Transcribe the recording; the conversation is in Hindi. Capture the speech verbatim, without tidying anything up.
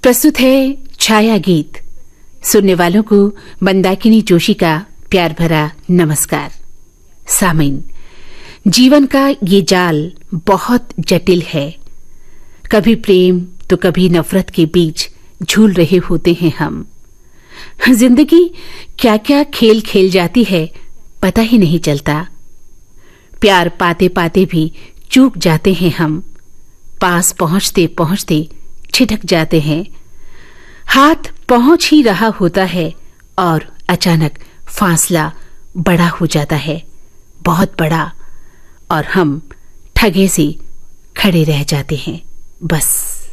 प्रस्तुत है छाया गीत। सुनने वालों को मंदाकिनी जोशी का प्यार भरा नमस्कार। सामीन, जीवन का ये जाल बहुत जटिल है। कभी प्रेम तो कभी नफरत के बीच झूल रहे होते हैं हम। जिंदगी क्या क्या खेल खेल जाती है पता ही नहीं चलता। प्यार पाते पाते भी चूक जाते हैं हम। पास पहुंचते पहुंचते छिटक जाते हैं। हाथ पहुंच ही रहा होता है और अचानक फासला बड़ा हो जाता है, बहुत बड़ा, और हम ठगे से खड़े रह जाते हैं बस।